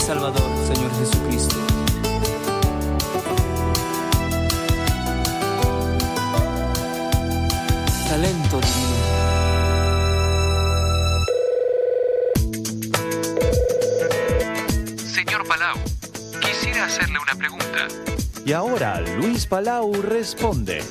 Salvador, Señor Jesucristo. Talento divino. Señor Palau, quisiera hacerle una pregunta. Y ahora Luis Palau responde.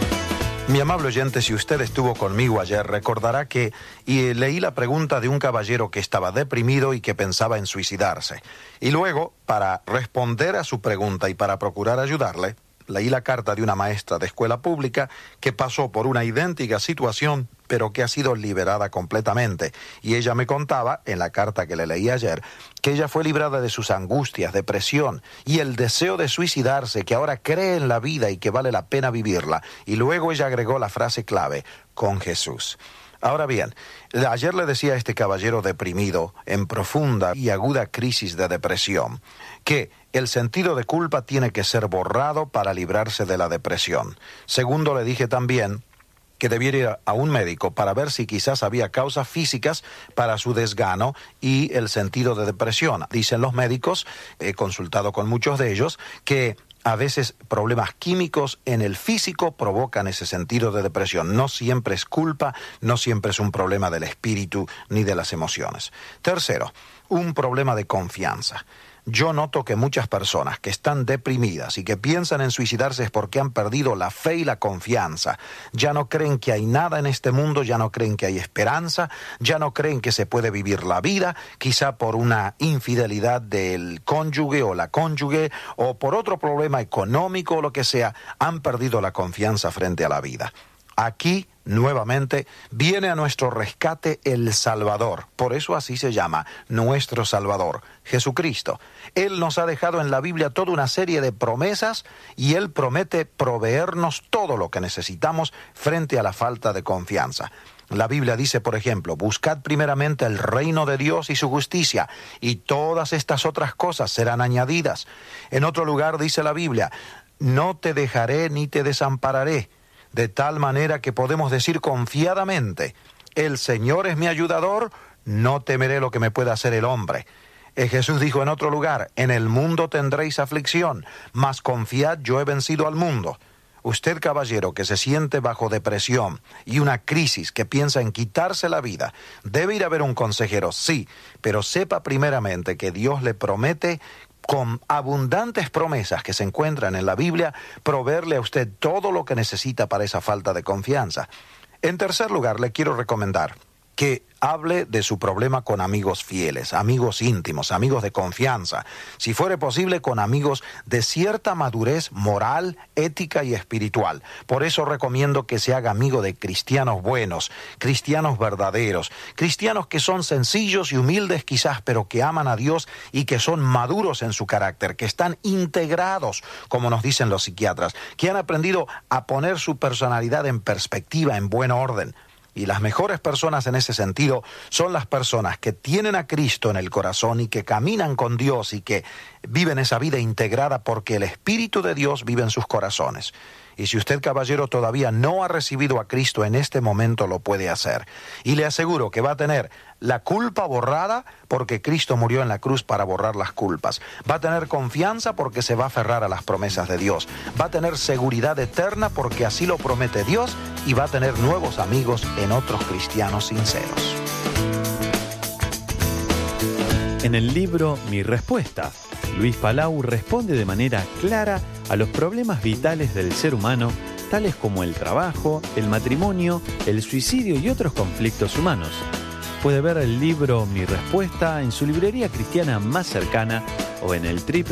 Mi amable oyente, si usted estuvo conmigo ayer, recordará que leí la pregunta de un caballero que estaba deprimido y que pensaba en suicidarse. Y luego, para responder a su pregunta y para procurar ayudarle, leí la carta de una maestra de escuela pública que pasó por una idéntica situación, pero que ha sido liberada completamente. Y ella me contaba, en la carta que le leí ayer, que ella fue librada de sus angustias, depresión y el deseo de suicidarse, que ahora cree en la vida y que vale la pena vivirla. Y luego ella agregó la frase clave, con Jesús. Ahora bien, ayer le decía a este caballero deprimido, en profunda y aguda crisis de depresión, que el sentido de culpa tiene que ser borrado para librarse de la depresión. Segundo, le dije también que debiera ir a un médico para ver si quizás había causas físicas para su desgano y el sentido de depresión. Dicen los médicos, he consultado con muchos de ellos, que a veces problemas químicos en el físico provocan ese sentido de depresión. No siempre es culpa, no siempre es un problema del espíritu ni de las emociones. Tercero, un problema de confianza. Yo noto que muchas personas que están deprimidas y que piensan en suicidarse es porque han perdido la fe y la confianza. Ya no creen que hay nada en este mundo, ya no creen que hay esperanza, ya no creen que se puede vivir la vida, quizá por una infidelidad del cónyuge o la cónyuge, o por otro problema económico o lo que sea, han perdido la confianza frente a la vida. Aquí, nuevamente, viene a nuestro rescate el Salvador. Por eso así se llama, nuestro Salvador, Jesucristo. Él nos ha dejado en la Biblia toda una serie de promesas y Él promete proveernos todo lo que necesitamos frente a la falta de confianza. La Biblia dice, por ejemplo, buscad primeramente el reino de Dios y su justicia, y todas estas otras cosas serán añadidas. En otro lugar dice la Biblia, no te dejaré ni te desampararé. De tal manera que podemos decir confiadamente, el Señor es mi ayudador, no temeré lo que me pueda hacer el hombre. Jesús dijo en otro lugar, en el mundo tendréis aflicción, mas confiad, yo he vencido al mundo. Usted, caballero, que se siente bajo depresión y una crisis, que piensa en quitarse la vida, debe ir a ver un consejero, sí, pero sepa primeramente que Dios le promete, con abundantes promesas que se encuentran en la Biblia, proveerle a usted todo lo que necesita para esa falta de confianza. En tercer lugar, le quiero recomendar que hable de su problema con amigos fieles, amigos íntimos, amigos de confianza, si fuere posible con amigos de cierta madurez moral, ética y espiritual. Por eso recomiendo que se haga amigo de cristianos buenos, cristianos verdaderos, cristianos que son sencillos y humildes quizás, pero que aman a Dios y que son maduros en su carácter, que están integrados, como nos dicen los psiquiatras, que han aprendido a poner su personalidad en perspectiva, en buen orden. Y las mejores personas en ese sentido son las personas que tienen a Cristo en el corazón y que caminan con Dios y que viven esa vida integrada porque el Espíritu de Dios vive en sus corazones. Y si usted, caballero, todavía no ha recibido a Cristo, en este momento lo puede hacer. Y le aseguro que va a tener la culpa borrada porque Cristo murió en la cruz para borrar las culpas. Va a tener confianza porque se va a aferrar a las promesas de Dios. Va a tener seguridad eterna porque así lo promete Dios y va a tener nuevos amigos en otros cristianos sinceros. En el libro Mi Respuesta, Luis Palau responde de manera clara a los problemas vitales del ser humano, tales como el trabajo, el matrimonio, el suicidio y otros conflictos humanos. Puede ver el libro Mi Respuesta en su librería cristiana más cercana o en el